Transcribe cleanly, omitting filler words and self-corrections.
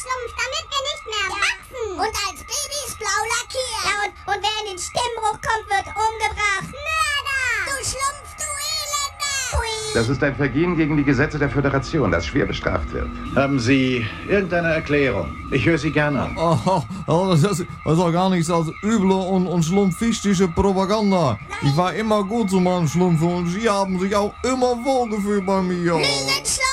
Schlumpf, damit wir nicht mehr wachsen. Und als Babys blau lackiert. Ja, und wer in den Stimmbruch kommt, wird umgebracht. Mörder! Du Schlumpf, du Elender! Hui. Das ist ein Vergehen gegen die Gesetze der Föderation, das schwer bestraft wird. Haben Sie irgendeine Erklärung? Ich höre Sie gerne an. Aha, das ist doch gar nichts als üble und schlumpfistische Propaganda. Ich war immer gut zu meinem Schlumpf und Sie haben sich auch immer wohlgefühlt bei mir. Lügenschlumpf!